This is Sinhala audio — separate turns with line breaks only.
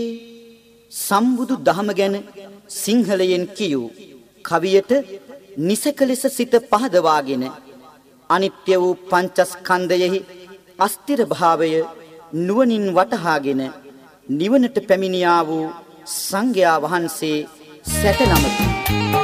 සම්බුදු දහම ගැන සිංහලයෙන් කියූ කවියට නිසක ලෙස සිත පහදවාගෙන අනිත්‍ය වූ පංචස්කන්ධයෙහි අස්තිර භාවය නුවණින් වටහාගෙන නිවනට පැමිණියා වූ සංඝයා වහන්සේ සැතනමති.